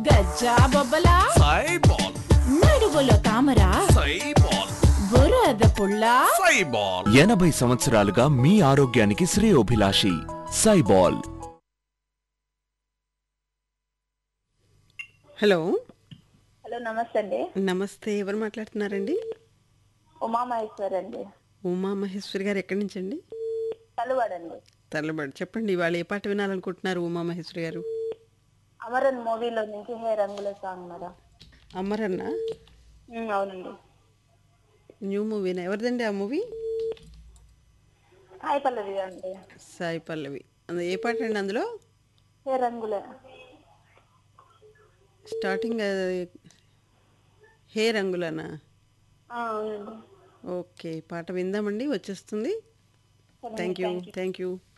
గజ్జా బొబ్బలా, సైబాల్ నడువులో తామరా, సైబాల్ బురద పుల్ల, సైబాల్ 80 సంవత్సరాలుగా మీ ఆరోగ్యానికి శ్రేయోభిలాషి సైబాల్. హలో హలో నమస్తే అండి. నమస్తే, ఎవరు మాట్లాడుతున్నారండి? ఉమామహేశ్వర్ అండి. ఉమా మహేశ్వరి గారు ఎక్కడి నుంచి అండి? తలువాడండి. తల్లబడి చెప్పండి, వాళ్ళు ఏ పాట వినాలనుకుంటున్నారు ఉమా మహేశ్వరి గారు? అమరన్ మూవీలో నుంచి హే రంగుల సాంగ్ మరా. అమరన్న అవునండి. న్యూ మూవీనా? ఎవరిదండి ఆ మూవీ? హాయ్ పల్లవి అండి. సాయి పల్లవి. ఏ పాట అండి అందులో? హే రంగుల స్టార్టింగ్ హే రంగులనా? అవునండి. ఓకే, పాట విందామండి, వచ్చేస్తుంది. Thank you.